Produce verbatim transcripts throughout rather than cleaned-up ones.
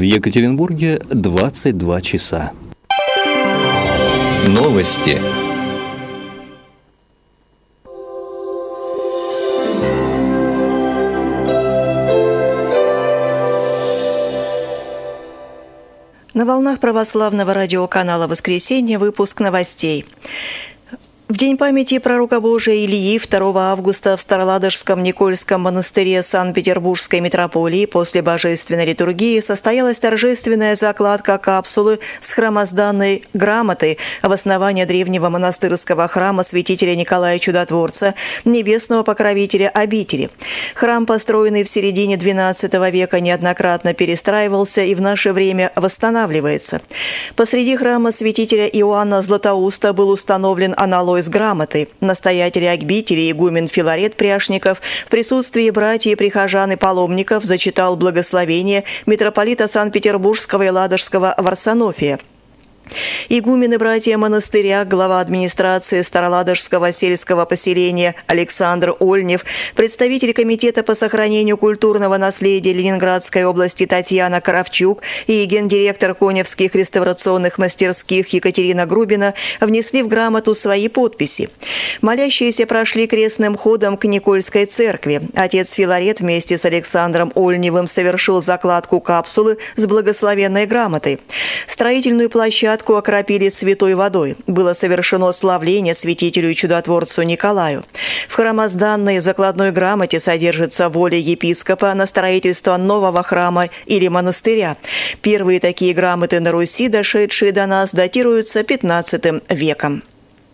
В Екатеринбурге двадцать два часа. Новости. На волнах православного радиоканала «Воскресенье» выпуск новостей. В день памяти пророка Божия Илии второго августа в Староладожском Никольском монастыре Санкт-Петербургской митрополии после божественной литургии состоялась торжественная закладка капсулы с храмозданной грамотой в основании древнего монастырского храма святителя Николая Чудотворца, небесного покровителя обители. Храм, построенный в середине двенадцатого века, неоднократно перестраивался и в наше время восстанавливается. Посреди храма святителя Иоанна Златоуста был установлен аналой с грамотой. Настоятель обители игумен Филарет Пряшников в присутствии братьев, прихожан и паломников зачитал благословение митрополита Санкт-Петербургского и Ладожского Варсонофия. Игумены братья монастыря, глава администрации Староладожского сельского поселения Александр Ольнев, представитель комитета по сохранению культурного наследия Ленинградской области Татьяна Кравчук и гендиректор Коневских реставрационных мастерских Екатерина Грубина внесли в грамоту свои подписи. Молящиеся прошли крестным ходом к Никольской церкви. Отец Филарет вместе с Александром Ольневым совершил закладку капсулы с благословенной грамотой. Строительную площадку окропили святой водой. Было совершено славление святителю и чудотворцу Николаю. В храмозданной закладной грамоте содержится воля епископа на строительство нового храма или монастыря. Первые такие грамоты на Руси, дошедшие до нас, датируются пятнадцатым веком.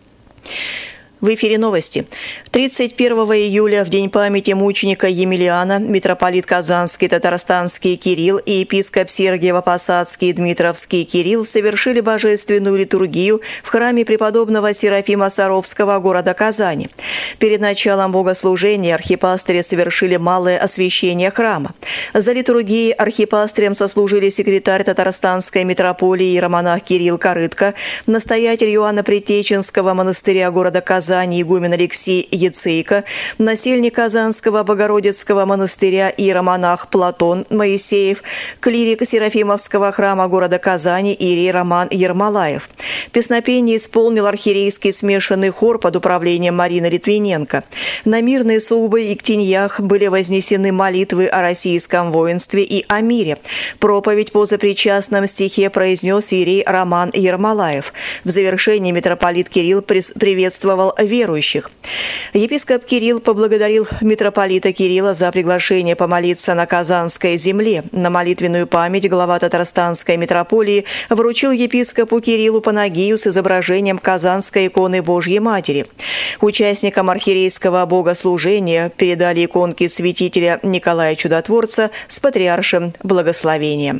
В эфире новости. тридцать первого июля, в день памяти мученика Емельяна, митрополит Казанский, Татарстанский Кирилл и епископ Сергиево-Посадский, Дмитровский Кирилл совершили божественную литургию в храме преподобного Серафима Саровского города Казани. Перед началом богослужения архипастыри совершили малое освящение храма. За литургией архипастырем сослужили секретарь Татарстанской митрополии иеромонах Кирилл Корытко, настоятель Иоанна-Предтеченского монастыря города Казани, игумен Алексей Яцейко, насельник Казанского Богородицкого монастыря иеромонах Платон Моисеев, клирик Серафимовского храма города Казани иерей Роман Ермолаев. Песнопение исполнил архиерейский смешанный хор под управлением Марины Литвиненко. На мирной Субы и Ктеньях были вознесены молитвы о российском воинстве и о мире. Проповедь по запричастном стихе произнес иерей Роман Ермолаев. В завершении митрополит Кирилл приветствовал верующих. Епископ Кирилл поблагодарил митрополита Кирилла за приглашение помолиться на Казанской земле. На молитвенную память глава Татарстанской митрополии вручил епископу Кириллу панагию с изображением Казанской иконы Божьей Матери. Участникам архиерейского богослужения передали иконки святителя Николая Чудотворца с патриаршим благословением.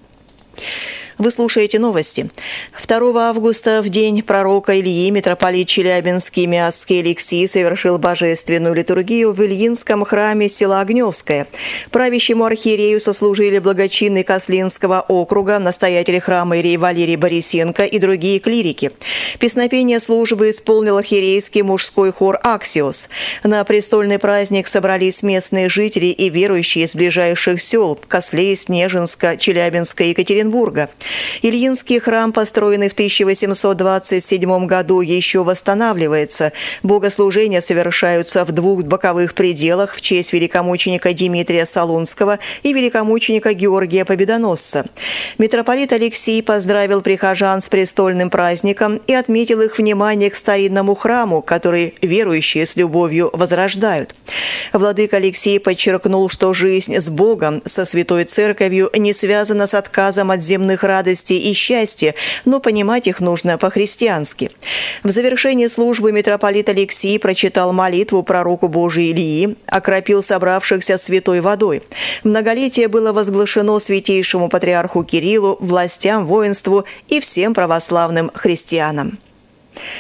Вы слушаете новости. второго августа, в день пророка Ильи, митрополит Челябинский Миасский Алексий совершил божественную литургию в Ильинском храме села Огневское. Правящему архиерею сослужили благочинный Кослинского округа, настоятель храма иерей Валерий Борисенко и другие клирики. Песнопение службы исполнил архиерейский мужской хор «Аксиос». На престольный праздник собрались местные жители и верующие из ближайших сел Кослей, Снежинска, Челябинска и Екатеринбурга. Ильинский храм, построенный в тысяча восемьсот двадцать седьмом году, еще восстанавливается. Богослужения совершаются в двух боковых пределах в честь великомученика Дмитрия Солунского и великомученика Георгия Победоносца. Митрополит Алексий поздравил прихожан с престольным праздником и отметил их внимание к старинному храму, который верующие с любовью возрождают. Владыка Алексей подчеркнул, что жизнь с Богом, со Святой Церковью не связана с отказом от земных радостей и счастья, но понимать их нужно по-христиански. В завершении службы митрополит Алексий прочитал молитву пророку Божию Илии, окропил собравшихся святой водой. Многолетие было возглашено святейшему патриарху Кириллу, властям, воинству и всем православным христианам.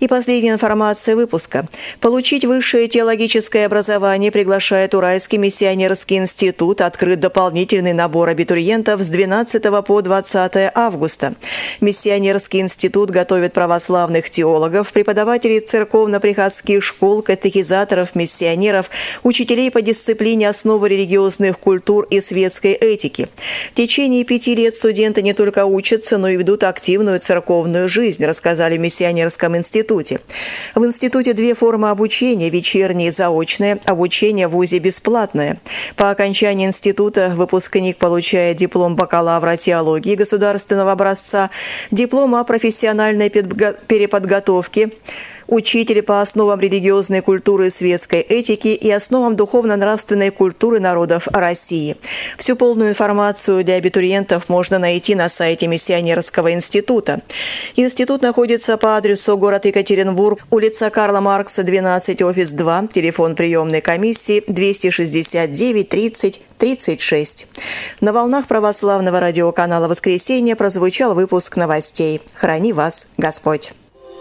И последняя информация выпуска. Получить высшее теологическое образование приглашает Уральский миссионерский институт. Открыт дополнительный набор абитуриентов с двенадцатого по двадцатое августа. Миссионерский институт готовит православных теологов, преподавателей церковно-приходских школ, катехизаторов, миссионеров, учителей по дисциплине основы религиозных культур и светской этики. В течение пяти лет студенты не только учатся, но и ведут активную церковную жизнь, рассказали в миссионерском институте. В институте две формы обучения – вечернее и заочное. Обучение в вузе бесплатное. По окончании института выпускник получает диплом бакалавра теологии государственного образца, диплом о профессиональной переподготовке, учитель по основам религиозной культуры и светской этики и основам духовно-нравственной культуры народов России. Всю полную информацию для абитуриентов можно найти на сайте Миссионерского института. Институт находится по адресу город Екатеринбург, улица Карла Маркса, двенадцать, офис два, телефон приемной комиссии двести шестьдесят девять тридцать тридцать шесть. На волнах православного радиоканала «Воскресенье» прозвучал выпуск новостей. Храни вас Господь!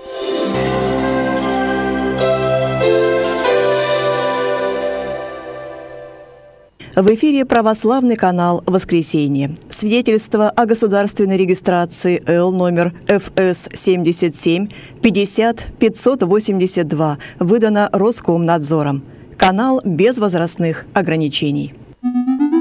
В эфире православный канал «Воскресенье». Свидетельство о государственной регистрации Л номер Ф С семьдесят семь пятьдесят пятьсот восемьдесят два выдано Роскомнадзором. Канал без возрастных ограничений.